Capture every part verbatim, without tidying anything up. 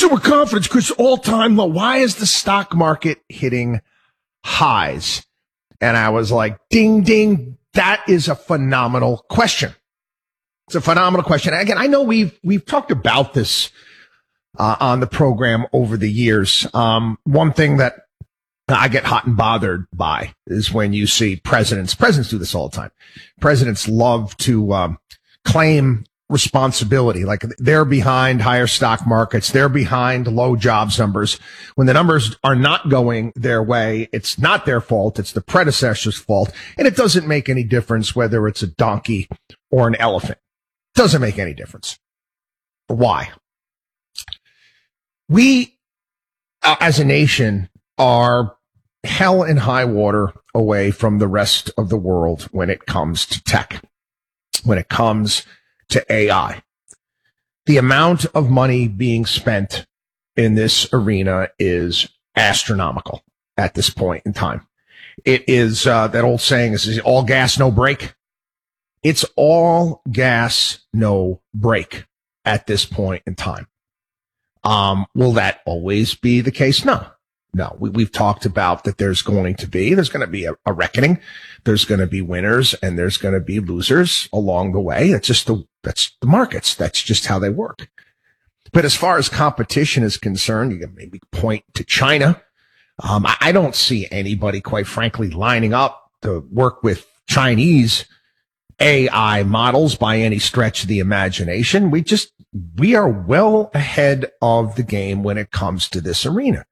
consumer confidence, Chris, all-time low. Why is the stock market hitting highs? And I was like, ding, ding. That is a phenomenal question. It's a phenomenal question. Again, I know we've we've talked about this uh, on the program over the years. Um, one thing that I get hot and bothered by is when you see presidents. Presidents do this all the time. Presidents love to um, claim responsibility, like they're behind higher stock markets, they're behind low jobs numbers. When the numbers are not going their way, it's not their fault, it's the predecessor's fault, and it doesn't make any difference whether it's a donkey or an elephant. It doesn't make any difference. Why? We, uh, as a nation, are hell and high water away from the rest of the world when it comes to tech, when it comes to A I. The amount of money being spent in this arena is astronomical at this point in time. It is, uh, that old saying is, is all gas, no brake. It's all gas, no brake at this point in time. Um, will that always be the case? No. No, we, we've talked about that there's going to be, there's going to be a, a reckoning. There's going to be winners and there's going to be losers along the way. It's just the, that's the markets. That's just how they work. But as far as competition is concerned, you can maybe point to China. Um, I, I don't see anybody, quite frankly, lining up to work with Chinese A I models by any stretch of the imagination. We just, we are well ahead of the game when it comes to this arena.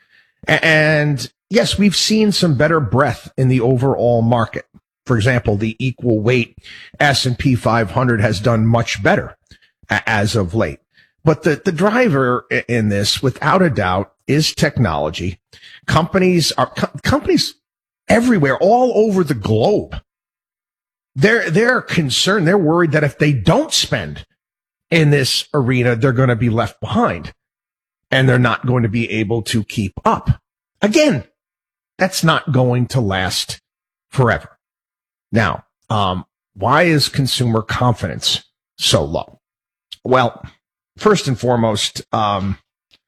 And yes, we've seen some better breadth in the overall market. For example, the equal weight S and P five hundred has done much better as of late. But the, the driver in this, without a doubt, is technology. Companies are, co- companies everywhere, all over the globe. They're, they're concerned. They're worried that if they don't spend in this arena, they're going to be left behind. And they're not going to be able to keep up. Again, that's not going to last forever. Now, um, why is consumer confidence so low? Well, first and foremost, um,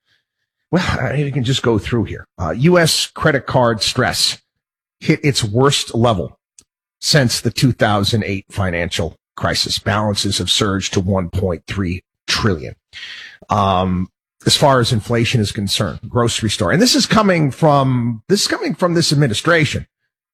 well, you can just go through here. Uh, U S credit card stress hit its worst level since the two thousand eight financial crisis. Balances have surged to one point three trillion. Um, As far as inflation is concerned, grocery store, and this is coming from this is coming from this administration.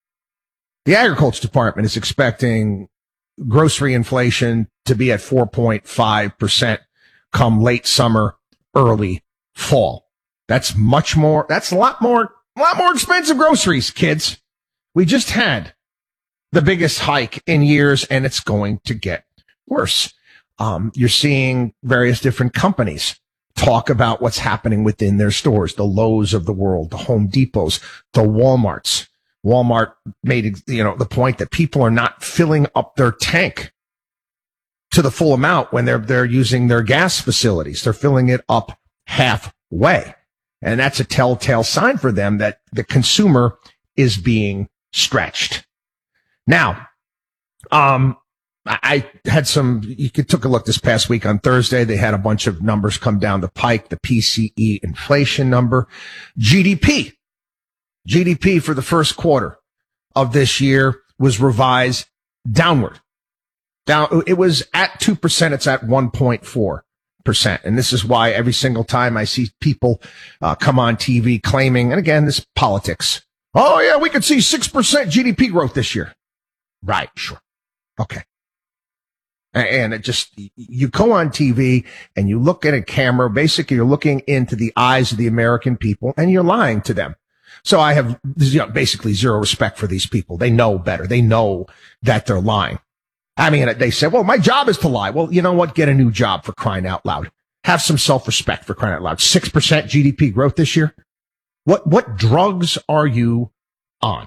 The Agriculture Department is expecting grocery inflation to be at four point five percent come late summer, early fall. That's much more. That's a lot more, a lot more expensive groceries, kids. We just had the biggest hike in years, and it's going to get worse. Um, you're seeing various different companies talk about what's happening within their stores, the Lowe's of the world, the Home Depots, the Walmarts. Walmart made, you know, the point that people are not filling up their tank to the full amount when they're, they're using their gas facilities. They're filling it up halfway. And that's a telltale sign for them that the consumer is being stretched. Now, um, I had some, you could took a look this past week on Thursday. They had a bunch of numbers come down the pike, the P C E inflation number, G D P. G D P for the first quarter of this year was revised downward. Down, it was at two percent. It's at one point four percent. And this is why every single time I see people uh, come on T V claiming, and again, this is politics. Oh yeah, we could see six percent G D P growth this year. Right. Sure. Okay. And it just, you go on T V and you look at a camera, basically you're looking into the eyes of the American people and you're lying to them. So I have, you know, basically zero respect for these people. They know better. They know that they're lying. I mean, they say, well, my job is to lie. Well, you know what? Get a new job, for crying out loud. Have some self-respect, for crying out loud. six percent G D P growth this year. What, what drugs are you on?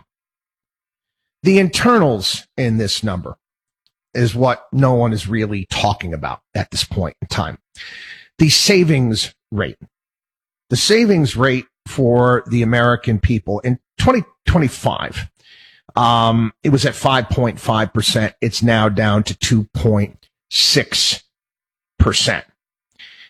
The internals in this number is what no one is really talking about at this point in time. The savings rate. The savings rate for the American people in twenty twenty-five, um, it was at five point five percent. It's now down to two point six percent.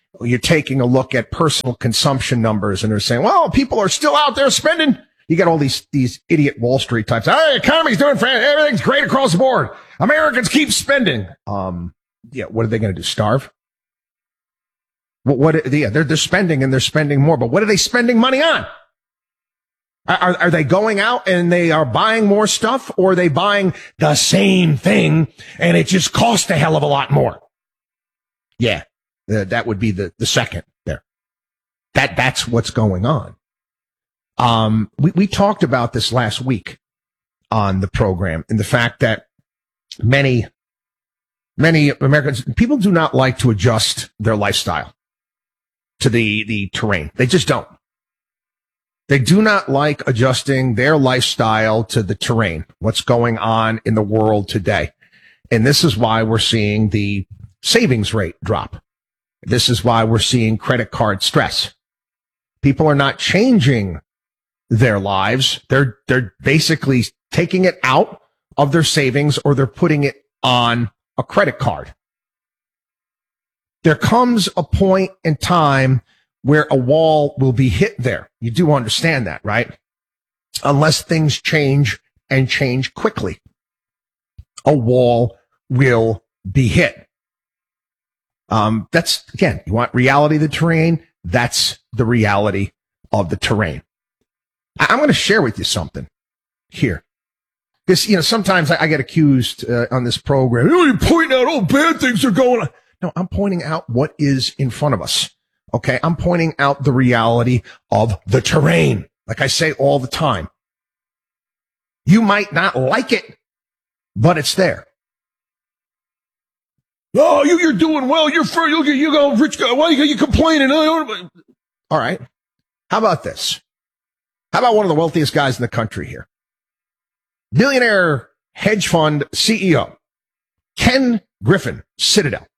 You're taking a look at personal consumption numbers and they're saying, well, people are still out there spending. You got all these, these idiot Wall Street types. Hey, economy's doing fine. Everything's great across the board. Americans keep spending. Um, yeah, what are they going to do? Starve? What, what, yeah, they're, they're spending and they're spending more, but what are they spending money on? Are, are they going out and they are buying more stuff, or are they buying the same thing and it just costs a hell of a lot more? Yeah, uh, that would be the, the second there. That, that's what's going on. Um, we, we talked about this last week on the program, and the fact that many, many Americans, people do not like to adjust their lifestyle to the, the terrain. They just don't. They do not like adjusting their lifestyle to the terrain, what's going on in the world today. And this is why we're seeing the savings rate drop. This is why we're seeing credit card stress. People are not changing their lives. They're, they're basically taking it out of their savings, or they're putting it on a credit card. There comes a point in time where a wall will be hit there. You do understand that, right? Unless things change and change quickly, a wall will be hit. Um, that's, again, you want reality of the terrain? That's the reality of the terrain. I'm going to share with you something here. Because, you know, sometimes I, I get accused uh, on this program, oh, you're pointing out all bad things are going on. No, I'm pointing out what is in front of us. Okay, I'm pointing out the reality of the terrain. Like I say all the time. You might not like it, but it's there. Oh, you, you're doing well. You're for you, you go rich guy. Why are you complaining? All right. How about this? How about one of the wealthiest guys in the country here? Billionaire hedge fund C E O, Ken Griffin, Citadel,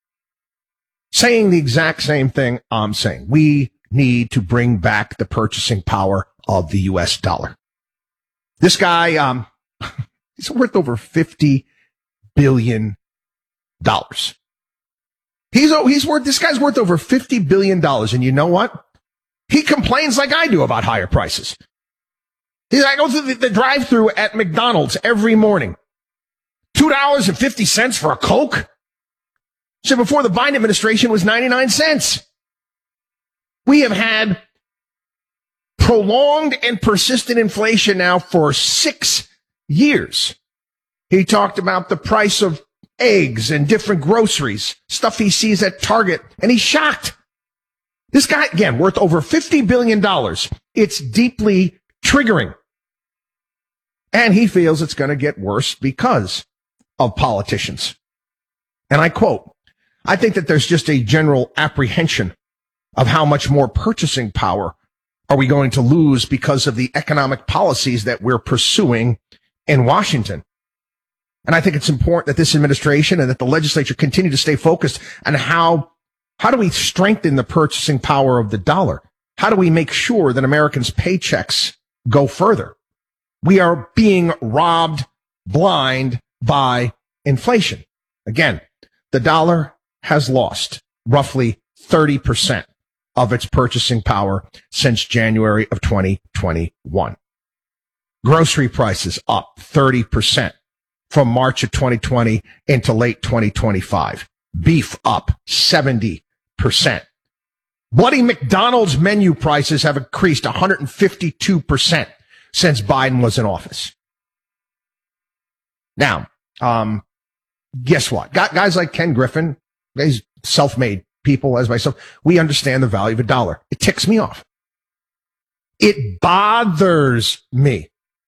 saying the exact same thing I'm saying. We need to bring back the purchasing power of the U S dollar. This guy, um, he's worth over fifty billion dollars. He's, he's worth, this guy's worth over fifty billion dollars. And you know what? He complains like I do about higher prices. He's, I go through the, the drive-thru at McDonald's every morning. two dollars and fifty cents for a Coke? So before the Biden administration was ninety-nine cents. We have had prolonged and persistent inflation now for six years. He talked about the price of eggs and different groceries, stuff he sees at Target, and he's shocked. This guy, again, worth over fifty billion dollars. It's deeply triggering. And he feels it's going to get worse because of politicians. And I quote, I think that there's just a general apprehension of how much more purchasing power are we going to lose because of the economic policies that we're pursuing in Washington. And I think it's important that this administration and that the legislature continue to stay focused on how, how do we strengthen the purchasing power of the dollar? How do we make sure that Americans' paychecks go further? We are being robbed blind by inflation. Again, the dollar has lost roughly thirty percent of its purchasing power since January of twenty twenty-one. Grocery prices up thirty percent from March of twenty twenty into late twenty twenty-five. Beef up seventy percent. Bloody McDonald's menu prices have increased one hundred fifty-two percent since Biden was in office. Now, um, guess what? Guys like Ken Griffin, these self-made people as myself, we understand the value of a dollar. It ticks me off. It bothers me.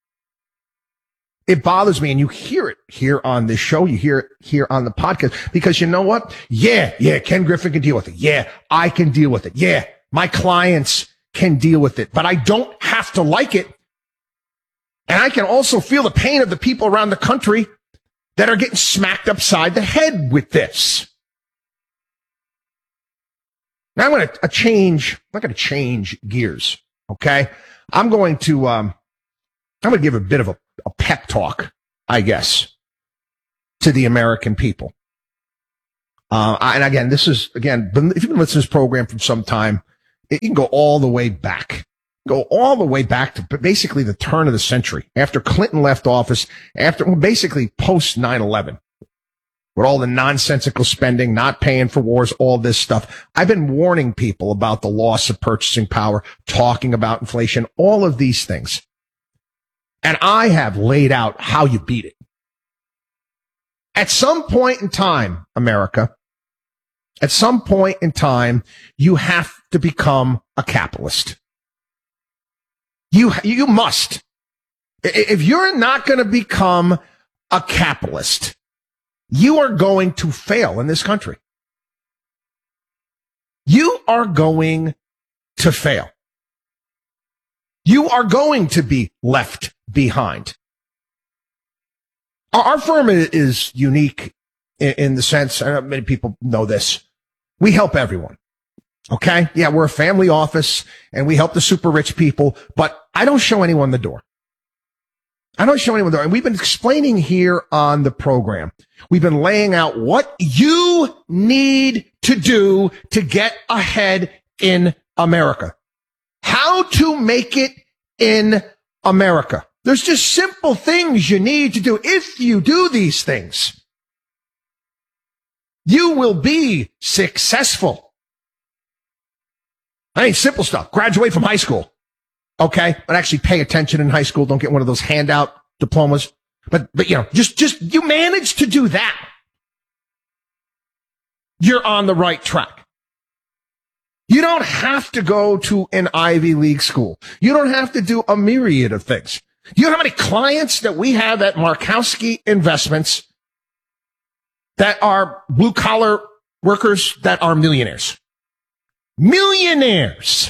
It bothers me, and you hear it here on this show. You hear it here on the podcast, because you know what? Yeah, yeah, Ken Griffin can deal with it. Yeah, I can deal with it. Yeah, my clients can deal with it, but I don't have to like it. And I can also feel the pain of the people around the country that are getting smacked upside the head with this. Now I'm going to change, I'm not going to change gears, okay? I'm going to, um, I'm going to give a bit of a, a pep talk, I guess, to the American people. Uh, and again, this is, again, if you've been listening to this program for some time, it, you can go all the way back. Go all the way back to basically the turn of the century, after Clinton left office, after well, basically post nine eleven, with all the nonsensical spending, not paying for wars, all this stuff. I've been warning people about the loss of purchasing power, talking about inflation, all of these things. And I have laid out how you beat it. At some point in time, America, at some point in time, you have to become a capitalist. You, you must. If you're not going to become a capitalist, you are going to fail in this country. You are going to fail. You are going to be left behind. Our firm is unique in the sense, and many people know this, we help everyone. Okay? Yeah, we're a family office and we help the super rich people, but I don't show anyone the door. I don't show anyone the door. And we've been explaining here on the program. We've been laying out what you need to do to get ahead in America. How to make it in America. There's just simple things you need to do. If you do these things, you will be successful. I mean, simple stuff. Graduate from high school. Okay. But actually pay attention in high school. Don't get one of those handout diplomas. But, but, you know, just, just, you manage to do that. You're on the right track. You don't have to go to an Ivy League school. You don't have to do a myriad of things. You know how many clients that we have at Markowski Investments that are blue collar workers that are millionaires? Millionaires.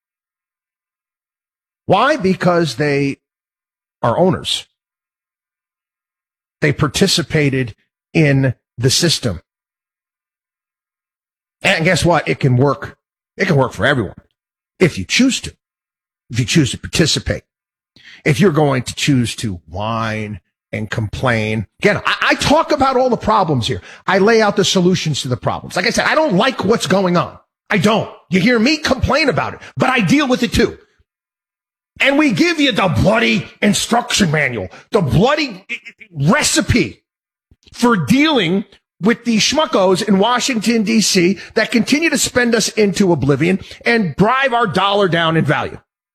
Why? Because they are owners. They participated in the system. And guess what? It can work. It can work for everyone if you choose to. If you choose to participate. If you're going to choose to whine and complain. Again, I, I talk about all the problems here. I lay out the solutions to the problems. Like I said, I don't like what's going on. I don't. You hear me complain about it, but I deal with it too. And we give you the bloody instruction manual, the bloody recipe for dealing with the schmuckos in Washington, D C that continue to spend us into oblivion and drive our dollar down in value.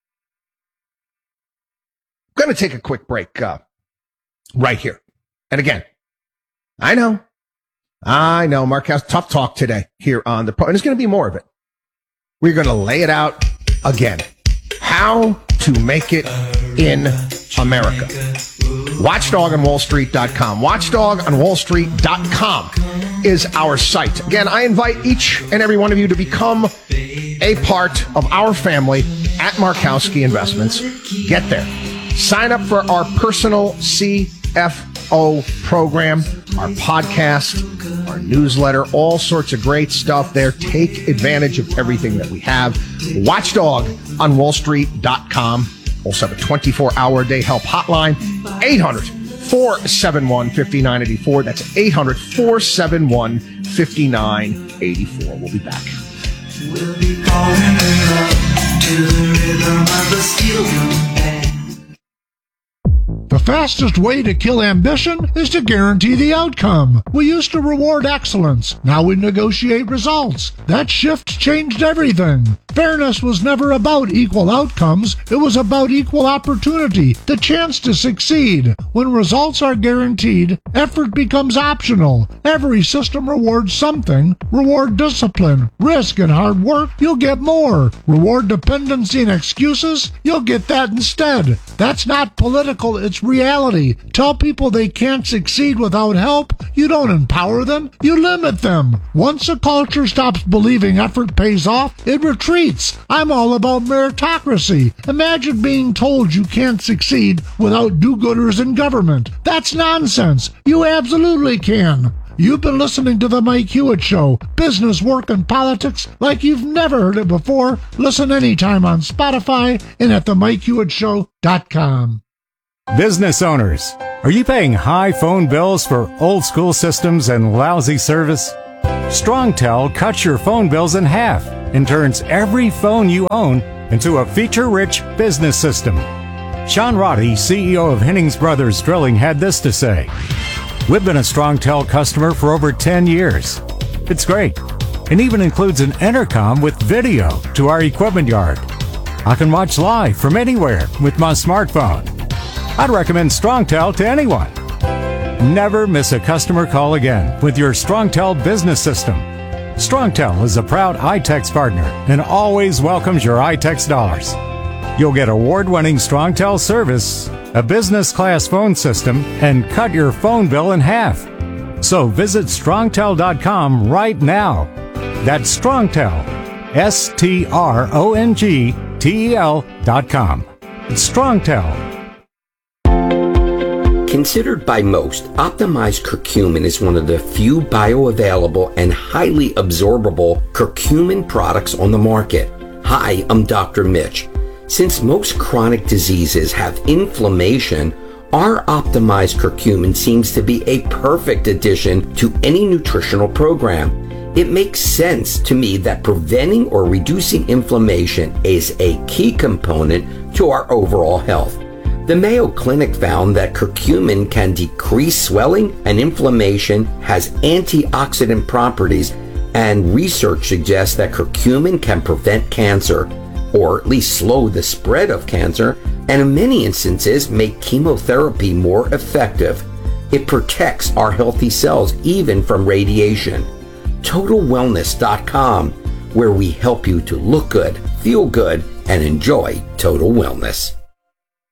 I'm going to take a quick break uh, right here. And again, I know, I know, Mark has tough talk today here on the pro, and there's going to be more of it. We're going to lay it out again. How to make it in America. Watchdog on wall street dot com. watchdog on wall street dot com is our site. Again, I invite each and every one of you to become a part of our family at Markowski Investments. Get there. Sign up for our personal C F O program, our podcast, our newsletter, all sorts of great stuff there. Take advantage of everything that we have. Watchdog on wall street dot com. Also have a twenty-four hour a day help hotline, eight hundred, four seven one, five nine eight four. That's eight hundred, four seven one, five nine eight four. We'll be back. We'll be falling in love to the rhythm of the steel drum band. The fastest way to kill ambition is to guarantee the outcome. We used to reward excellence. Now we negotiate results. That shift changed everything. Fairness was never about equal outcomes. It was about equal opportunity, the chance to succeed. When results are guaranteed, effort becomes optional. Every system rewards something. Reward discipline, risk, and hard work, you'll get more. Reward dependency and excuses, you'll get that instead. That's not political, it's reality. Tell people they can't succeed without help, you don't empower them, you limit them. Once a culture stops believing effort pays off, it retreats. I'm all about meritocracy. Imagine being told you can't succeed without do-gooders in government. That's nonsense. You absolutely can. You've been listening to The Mike Hewitt Show. Business, work, and politics like you've never heard it before. Listen anytime on Spotify and at the mike hewitt show dot com. Business owners, are you paying high phone bills for old school systems and lousy service? StrongTel cuts your phone bills in half and turns every phone you own into a feature-rich business system. Sean Roddy, C E O of Hennings Brothers Drilling, had this to say: "We've been a StrongTel customer for over ten years. It's great, and even includes an intercom with video to our equipment yard. I can watch live from anywhere with my smartphone. I'd recommend StrongTel to anyone." Never miss a customer call again with your StrongTel business system. StrongTel is a proud iTex partner and always welcomes your iTex dollars. You'll get award-winning StrongTel service, a business-class phone system, and cut your phone bill in half. So visit strongtel dot com right now. That's StrongTel, S T R O N G T E L dot com. It's StrongTel. Considered by most, optimized curcumin is one of the few bioavailable and highly absorbable curcumin products on the market. Hi, I'm Doctor Mitch. Since most chronic diseases have inflammation, our optimized curcumin seems to be a perfect addition to any nutritional program. It makes sense to me that preventing or reducing inflammation is a key component to our overall health. The Mayo Clinic found that curcumin can decrease swelling and inflammation, has antioxidant properties, and research suggests that curcumin can prevent cancer, or at least slow the spread of cancer, and in many instances make chemotherapy more effective. It protects our healthy cells even from radiation. total wellness dot com, where we help you to look good, feel good, and enjoy total wellness.